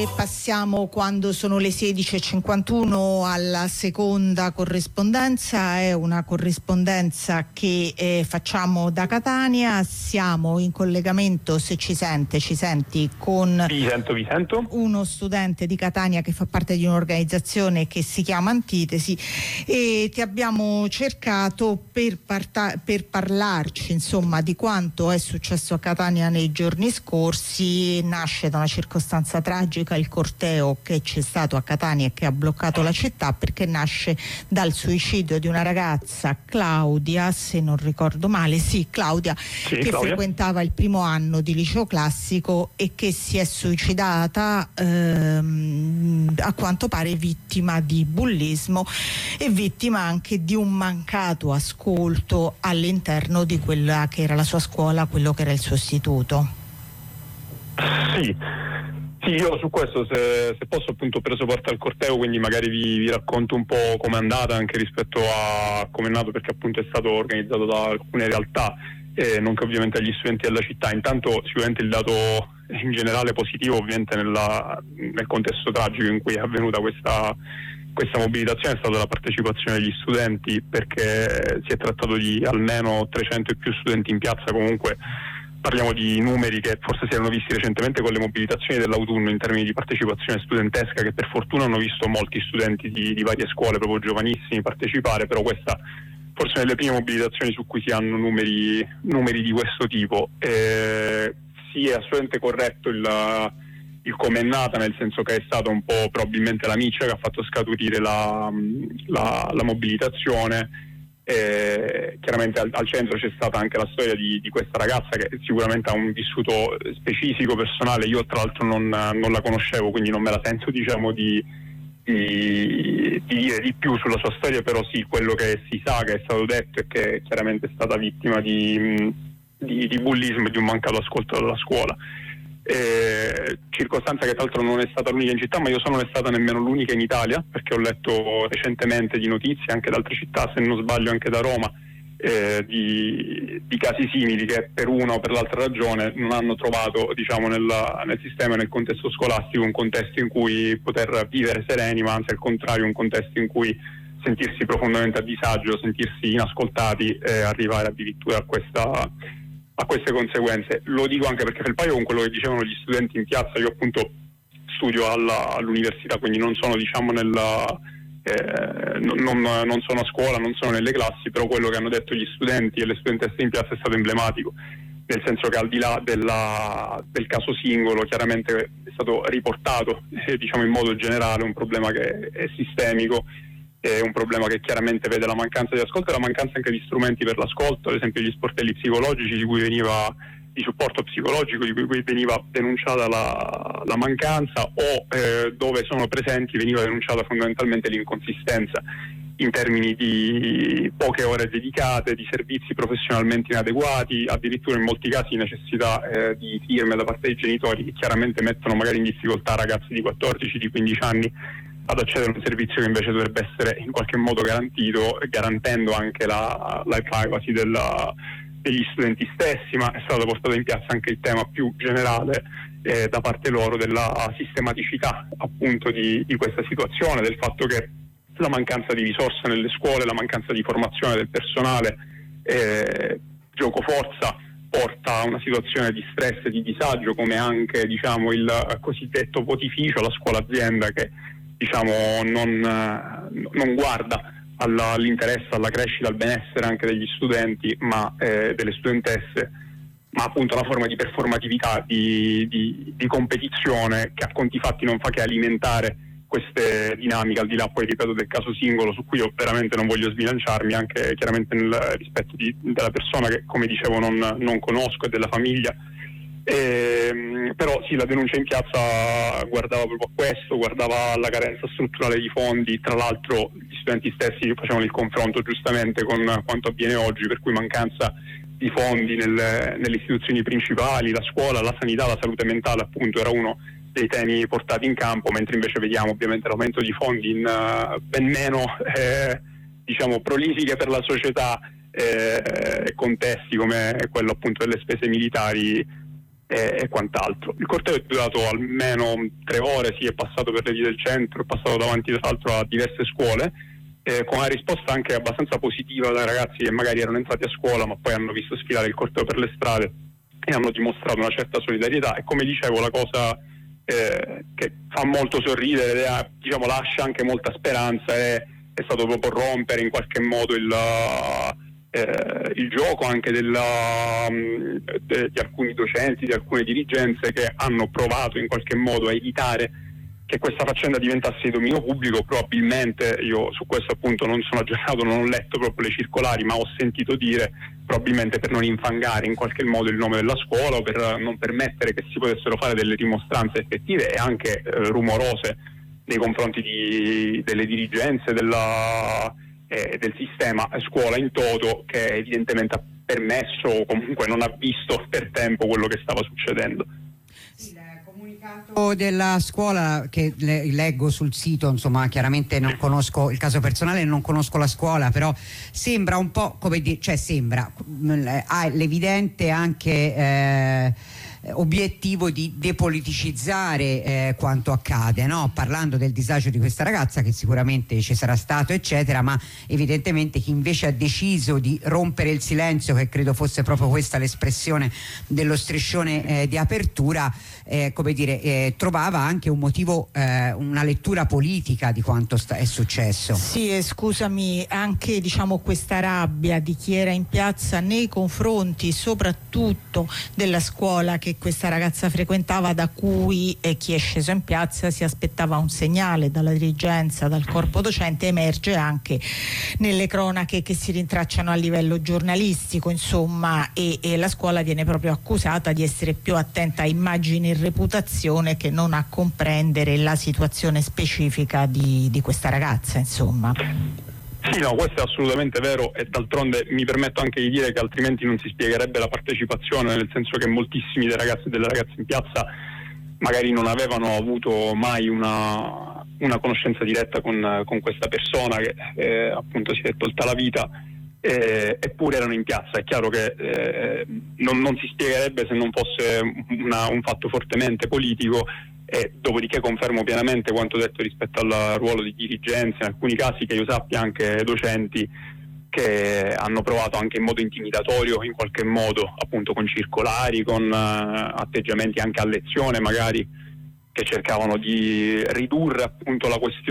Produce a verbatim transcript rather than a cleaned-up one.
E passiamo, quando sono le sedici e cinquantuno, alla seconda corrispondenza. È una corrispondenza che eh, facciamo da Catania. Siamo in collegamento, se ci sente, ci senti, con vi sento, vi sento. uno studente di Catania che fa parte di un'organizzazione che si chiama Antitesi, e ti abbiamo cercato per, parta- per parlarci insomma di quanto è successo a Catania nei giorni scorsi. Nasce da una circostanza tragica il corteo che c'è stato a Catania e che ha bloccato la città, perché nasce dal suicidio di una ragazza, Claudia, se non ricordo male, sì, Claudia, sì, che Claudia. frequentava il primo anno di liceo classico e che si è suicidata ehm, a quanto pare vittima di bullismo e vittima anche di un mancato ascolto all'interno di quella che era la sua scuola, quello che era il suo istituto. Sì, sì, io su questo, se, se posso, appunto ho preso parte al corteo, quindi magari vi, vi racconto un po' com'è andata anche rispetto a come è nato, perché appunto è stato organizzato da alcune realtà, eh, nonché ovviamente agli studenti della città. Intanto sicuramente il dato in generale positivo, ovviamente nella, nel contesto tragico in cui è avvenuta questa questa mobilitazione, è stata la partecipazione degli studenti, perché si è trattato di almeno trecento e più studenti in piazza. Comunque parliamo di numeri che forse si erano visti recentemente con le mobilitazioni dell'autunno in termini di partecipazione studentesca, che per fortuna hanno visto molti studenti di, di varie scuole, proprio giovanissimi, partecipare, però questa forse nelle prime mobilitazioni su cui si hanno numeri, numeri di questo tipo. Eh, sì, è assolutamente corretto il, il come è nata, nel senso che è stata un po' probabilmente la miccia che ha fatto scaturire la, la, la mobilitazione. Eh, chiaramente al, al centro c'è stata anche la storia di, di questa ragazza, che sicuramente ha un vissuto specifico, personale. Io tra l'altro non, non la conoscevo, quindi non me la sento, diciamo, di, di, di dire di più sulla sua storia, però sì, quello che si sa, che è stato detto, è che chiaramente è stata vittima di, di, di bullismo e di un mancato ascolto dalla scuola. Eh, circostanza che tra l'altro non è stata l'unica in città, ma io so non è stata nemmeno l'unica in Italia, perché ho letto recentemente di notizie anche da altre città, se non sbaglio anche da Roma, eh, di, di casi simili che per una o per l'altra ragione non hanno trovato, diciamo, nel, nel sistema e nel contesto scolastico un contesto in cui poter vivere sereni, ma anzi al contrario un contesto in cui sentirsi profondamente a disagio, sentirsi inascoltati e arrivare addirittura a questa a queste conseguenze. Lo dico anche perché per paio con quello che dicevano gli studenti in piazza. Io appunto studio alla, all'università, quindi non sono, diciamo, nella eh, non, non sono a scuola, non sono nelle classi, però quello che hanno detto gli studenti e le studentesse in piazza è stato emblematico, nel senso che al di là della, del caso singolo, chiaramente è stato riportato eh, diciamo in modo generale un problema che è sistemico. È un problema che chiaramente vede la mancanza di ascolto e la mancanza anche di strumenti per l'ascolto, ad esempio gli sportelli psicologici di cui veniva, di supporto psicologico di cui veniva denunciata la, la mancanza, o eh, dove sono presenti veniva denunciata fondamentalmente l'inconsistenza in termini di poche ore dedicate, di servizi professionalmente inadeguati, addirittura in molti casi necessità eh, di firme da parte dei genitori che chiaramente mettono magari in difficoltà ragazzi di quattordici, di quindici anni ad accedere a un servizio che invece dovrebbe essere in qualche modo garantito, garantendo anche la, la privacy della, degli studenti stessi. Ma è stato portato in piazza anche il tema più generale eh, da parte loro della sistematicità appunto di, di questa situazione, del fatto che la mancanza di risorse nelle scuole, la mancanza di formazione del personale, eh, gioco forza, porta a una situazione di stress e di disagio, come anche, diciamo, il cosiddetto votificio, la scuola azienda, che diciamo non, non guarda alla, all'interesse, alla crescita, al benessere anche degli studenti, ma eh, delle studentesse, ma appunto una forma di performatività, di, di, di competizione, che a conti fatti non fa che alimentare queste dinamiche, al di là poi, ripeto, del caso singolo, su cui io veramente non voglio sbilanciarmi, anche chiaramente nel rispetto di, della persona che, come dicevo, non, non conosco, e della famiglia. Eh, però sì, la denuncia in piazza guardava proprio a questo, guardava alla carenza strutturale di fondi. Tra l'altro gli studenti stessi facevano il confronto giustamente con quanto avviene oggi, per cui mancanza di fondi nelle, nelle istituzioni principali, la scuola, la sanità, la salute mentale appunto era uno dei temi portati in campo, mentre invece vediamo ovviamente l'aumento di fondi in uh, ben meno eh, diciamo prolifiche per la società eh, contesti come quello appunto delle spese militari, e, e quant'altro. Il corteo è durato almeno tre ore, si è passato per le vie del centro, è passato davanti tra l'altro a diverse scuole, eh, con una risposta anche abbastanza positiva dai ragazzi che magari erano entrati a scuola ma poi hanno visto sfilare il corteo per le strade e hanno dimostrato una certa solidarietà. E come dicevo, la cosa eh, che fa molto sorridere, eh, diciamo lascia anche molta speranza, è, è stato proprio rompere in qualche modo il, eh, il gioco anche della, de, di alcuni docenti, di alcune dirigenze che hanno provato in qualche modo a evitare che questa faccenda diventasse di dominio pubblico. Probabilmente, io su questo appunto non sono aggiornato, non ho letto proprio le circolari, ma ho sentito dire probabilmente per non infangare in qualche modo il nome della scuola o per non permettere che si potessero fare delle dimostranze effettive e anche eh, rumorose nei confronti di, delle dirigenze della, eh, del sistema scuola in toto, che evidentemente ha permesso o comunque non ha visto per tempo quello che stava succedendo. Della scuola che le, leggo sul sito, insomma, chiaramente non conosco il caso personale, non conosco la scuola, però sembra un po' come dire, cioè sembra ha l'evidente anche eh, obiettivo di depoliticizzare eh, quanto accade, no? Parlando del disagio di questa ragazza, che sicuramente ci sarà stato eccetera, ma evidentemente chi invece ha deciso di rompere il silenzio, che credo fosse proprio questa l'espressione dello striscione eh, di apertura, eh, come dire, eh, trovava anche un motivo, eh, una lettura politica di quanto sta, è successo. Sì, e scusami, anche diciamo questa rabbia di chi era in piazza nei confronti soprattutto della scuola che questa ragazza frequentava, da cui eh, chi è sceso in piazza si aspettava un segnale dalla dirigenza, dal corpo docente, emerge anche nelle cronache che si rintracciano a livello giornalistico, insomma, e, e la scuola viene proprio accusata di essere più attenta a immagine e reputazione che non a comprendere la situazione specifica di, di questa ragazza, insomma. Sì, no, questo è assolutamente vero, e d'altronde mi permetto anche di dire che altrimenti non si spiegherebbe la partecipazione, nel senso che moltissimi dei ragazzi e delle ragazze in piazza magari non avevano avuto mai una, una conoscenza diretta con, con questa persona che eh, appunto si è tolta la vita, eh, eppure erano in piazza. È chiaro che eh, non, non si spiegherebbe se non fosse una, un fatto fortemente politico. E dopodiché confermo pienamente quanto detto rispetto al ruolo di dirigenza, in alcuni casi che io sappia anche docenti che hanno provato anche in modo intimidatorio, in qualche modo, appunto con circolari, con uh, atteggiamenti anche a lezione magari, che cercavano di ridurre appunto la questione